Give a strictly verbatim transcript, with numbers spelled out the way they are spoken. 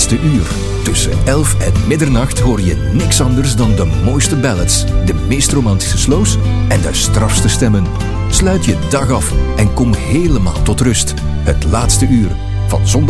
laatste uur. Tussen elf en middernacht hoor je niks anders dan de mooiste ballads, de meest romantische slows en de strafste stemmen. Sluit je dag af en kom helemaal tot rust. Het laatste uur, van zondag